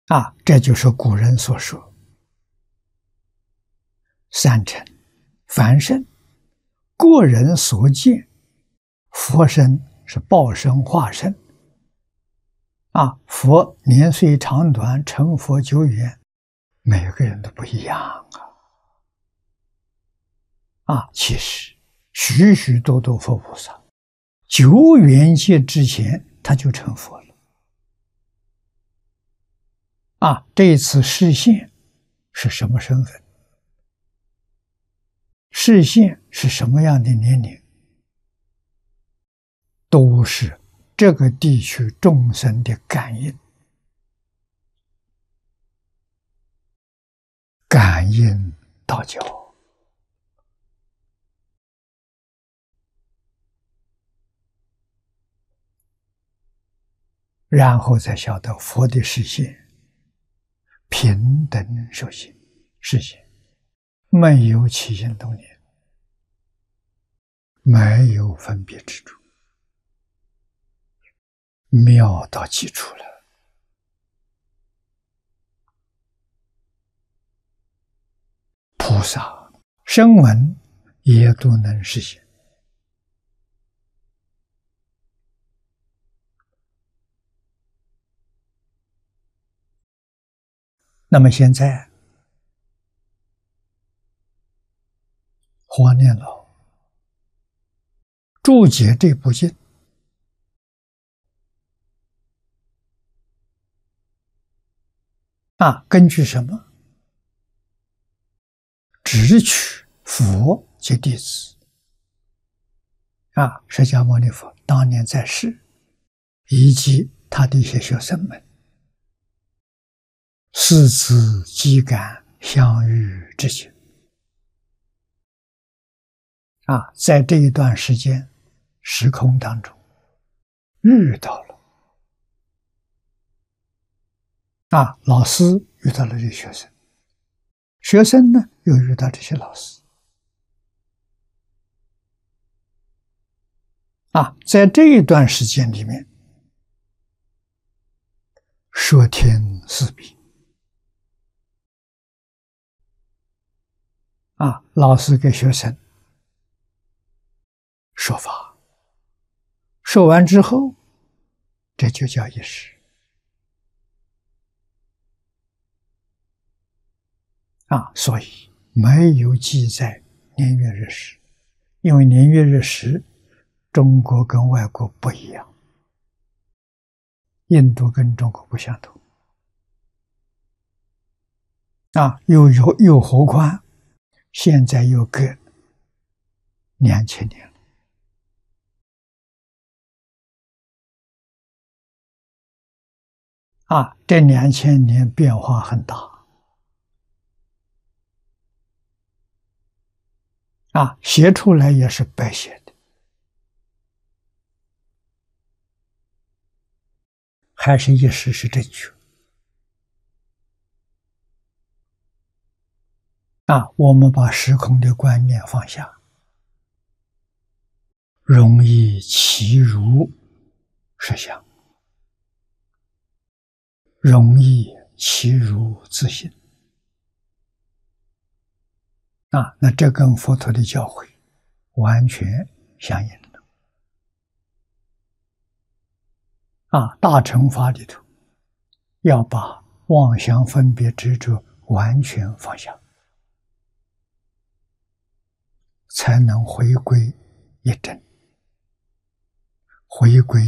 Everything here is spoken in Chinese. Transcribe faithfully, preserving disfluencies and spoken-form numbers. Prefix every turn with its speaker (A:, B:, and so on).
A: 啊，这就是古人所说三乘凡圣，个人所见，佛身是报身化身。啊，佛年岁长短，成佛久远，每个人都不一样啊！啊，其实许许多多佛菩萨，久远界之前他就成佛了。啊，这一次示现是什么身份？示现是什么样的年龄？都是这个地区众生的感应，感应道教，然后才晓得佛的示现，平等受现，示现没有起心动念，没有分别之处，妙到极处了。菩萨声闻也都能实现。那么现在黄念老注解这部经，啊，根据什么？只取佛及弟子。啊，释迦牟尼佛当年在世，以及他的一些学生们，四子即感相遇之情。啊，在这一段时间时空当中遇到了。啊，老师遇到了这些学生，学生呢又遇到这些老师。啊，在这一段时间里面，说天思比。啊，老师给学生说法，说完之后，这就叫一时。啊，所以没有记载年月日时，因为年月日时，中国跟外国不一样，印度跟中国不相同。啊，又有又何况现在又隔两千年了。啊，这两千年变化很大。啊，写出来也是白写的，还是一时是正确。啊，我们把时空的观念放下，容易其如实相，容易其如自信。啊，那这跟佛陀的教诲完全相应了。啊，大乘法里头要把妄想分别执着完全放下，才能回归一真，回归